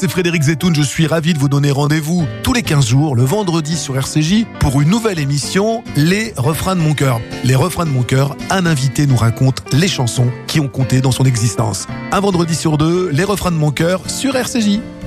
C'est Frédéric Zetoun, je suis ravi de vous donner rendez-vous tous les 15 jours, le vendredi sur RCJ, pour une nouvelle émission, Les Refrains de mon cœur. Les Refrains de mon cœur, un invité nous raconte les chansons qui ont compté dans son existence. Un vendredi sur deux, Les Refrains de mon cœur sur RCJ.